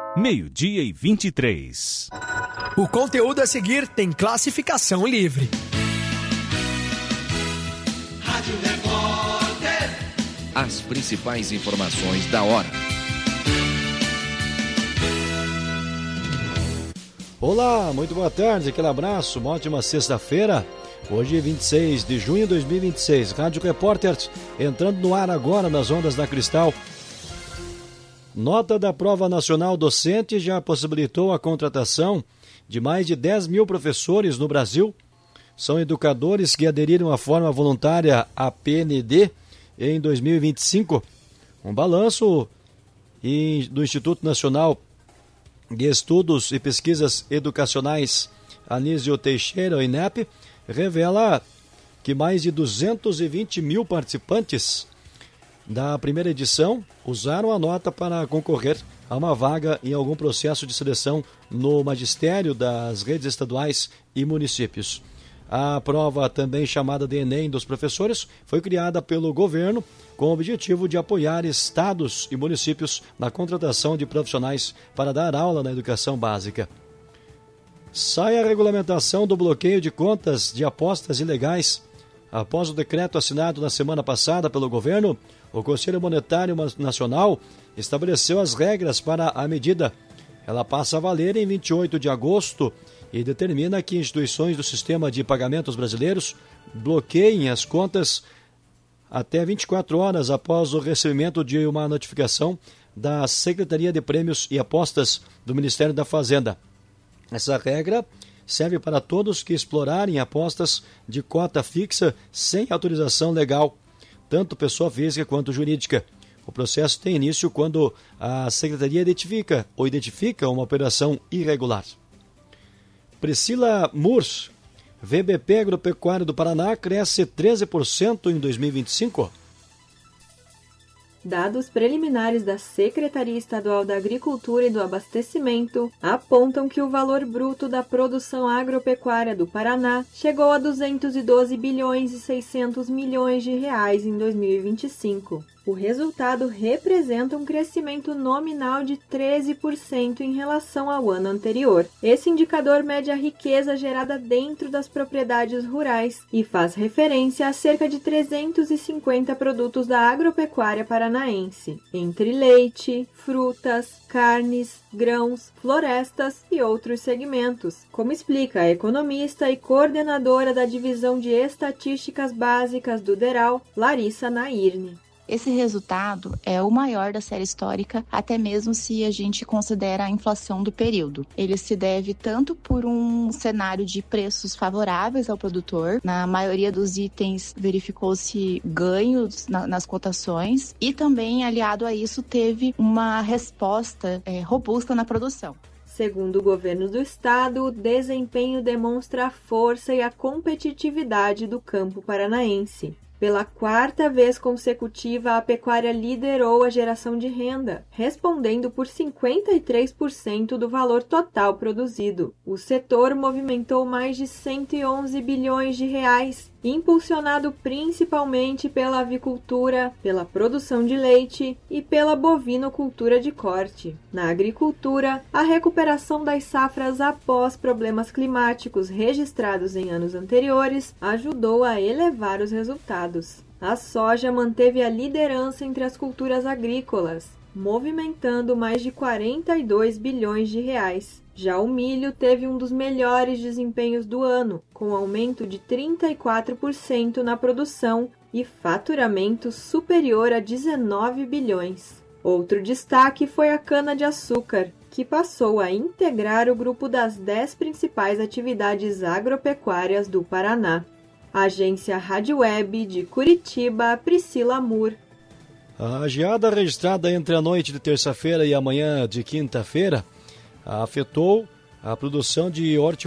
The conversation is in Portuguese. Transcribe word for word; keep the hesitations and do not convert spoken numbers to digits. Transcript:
meio-dia e vinte e três. O conteúdo a seguir tem classificação livre. Rádio Repórter. As principais informações da hora. Olá, muito boa tarde, aquele abraço, uma ótima sexta-feira. Hoje é vinte e seis de junho de dois mil e vinte e seis. Rádio Repórter entrando no ar agora nas ondas da Cristal. Nota da Prova Nacional Docente já possibilitou a contratação de mais de dez mil professores no Brasil. São educadores que aderiram à forma voluntária A P N D em dois mil e vinte e cinco. Um balanço do Instituto Nacional de Estudos e Pesquisas Educacionais Anísio Teixeira, o INEP, revela que mais de duzentos e vinte mil participantes da primeira edição usaram a nota para concorrer a uma vaga em algum processo de seleção no magistério das redes estaduais e municípios. A prova, também chamada de Enem dos professores, foi criada pelo governo com o objetivo de apoiar estados e municípios na contratação de profissionais para dar aula na educação básica. Sai a regulamentação do bloqueio de contas de apostas ilegais. Após o decreto assinado na semana passada pelo governo, o Conselho Monetário Nacional estabeleceu as regras para a medida. Ela passa a valer em vinte e oito de agosto e determina que instituições do sistema de pagamentos brasileiros bloqueiem as contas até vinte e quatro horas após o recebimento de uma notificação da Secretaria de Prêmios e Apostas do Ministério da Fazenda. Essa regra serve para todos que explorarem apostas de cota fixa sem autorização legal, tanto pessoa física quanto jurídica. O processo tem início quando a Secretaria identifica ou identifica uma operação irregular. Priscila Murs, V B P Agropecuário do Paraná cresce treze por cento em dois mil e vinte e cinco. Dados preliminares da Secretaria Estadual da Agricultura e do Abastecimento apontam que o valor bruto da produção agropecuária do Paraná chegou a duzentos e doze bilhões e seiscentos milhões de reais em dois mil e vinte e cinco. O resultado representa um crescimento nominal de treze por cento em relação ao ano anterior. Esse indicador mede a riqueza gerada dentro das propriedades rurais e faz referência a cerca de trezentos e cinquenta produtos da agropecuária paranaense, entre leite, frutas, carnes, grãos, florestas e outros segmentos, como explica a economista e coordenadora da Divisão de Estatísticas Básicas do DERAL, Larissa Nairne. Esse resultado é o maior da série histórica, até mesmo se a gente considera a inflação do período. Ele se deve tanto por um cenário de preços favoráveis ao produtor, na maioria dos itens verificou-se ganhos na, nas cotações, e também, aliado a isso, teve uma resposta é, robusta na produção. Segundo o governo do estado, o desempenho demonstra a força e a competitividade do campo paranaense. Pela quarta vez consecutiva, a pecuária liderou a geração de renda, respondendo por cinquenta e três por cento do valor total produzido. O setor movimentou mais de cento e onze bilhões de reais, impulsionado principalmente pela avicultura, pela produção de leite e pela bovinocultura de corte. Na agricultura, a recuperação das safras após problemas climáticos registrados em anos anteriores ajudou a elevar os resultados. A soja manteve a liderança entre as culturas agrícolas, movimentando mais de quarenta e dois bilhões de reais. Já o milho teve um dos melhores desempenhos do ano, com aumento de trinta e quatro por cento na produção e faturamento superior a dezenove bilhões. Outro destaque foi a cana-de-açúcar, que passou a integrar o grupo das dez principais atividades agropecuárias do Paraná. Agência Rádio Web de Curitiba, Priscila Mur. A geada registrada entre a noite de terça-feira e a manhã de quinta-feira afetou a produção de hortifruti